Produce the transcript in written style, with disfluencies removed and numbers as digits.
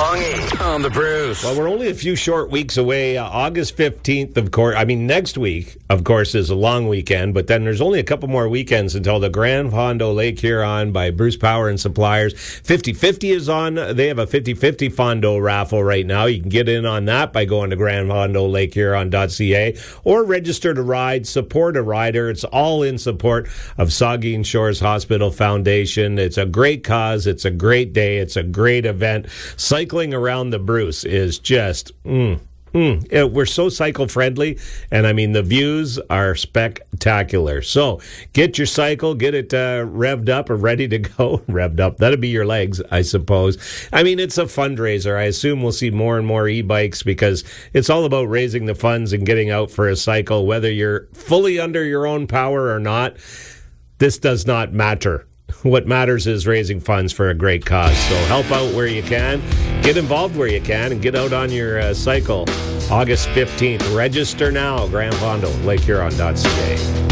Longy on the Bruce. Well, we're only a few short weeks away. August 15th, of course. I mean, next week, of course, is a long weekend, but then there's only a couple more weekends until the Grand Fondo Lake Huron by Bruce Power and Suppliers. 50/50 is on. They have a 50/50 Fondo raffle right now. You can get in on that by going to grandfondolakehuron.ca or register to ride, support a rider. It's all in support of Saugeen Shores Hospital Foundation. It's a great cause. It's a great day. It's a great event. Cycling around the Bruce is just, we're so cycle friendly, and I mean, the views are spectacular. So get your cycle, get it revved up or ready to go. Revved up, that'd be your legs, I suppose. I mean, it's a fundraiser. I assume we'll see more and more e-bikes because it's all about raising the funds and getting out for a cycle, whether you're fully under your own power or not. This does not matter. What matters is raising funds for a great cause. So help out where you can, get involved where you can, and get out on your cycle. August 15th. Register now, grandfondolakehuron.ca.